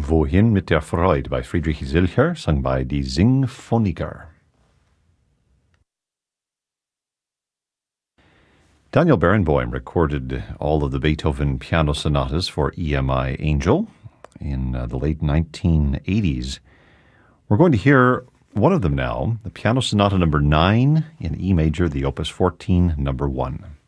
Wohin mit der Freude by Friedrich Zilcher, sung by Die Singphoniker. Daniel Barenboim recorded all of the Beethoven piano sonatas for EMI Angel in the late 1980s. We're going to hear one of them now, the Piano Sonata number 9 in E major, the Opus 14, number 1.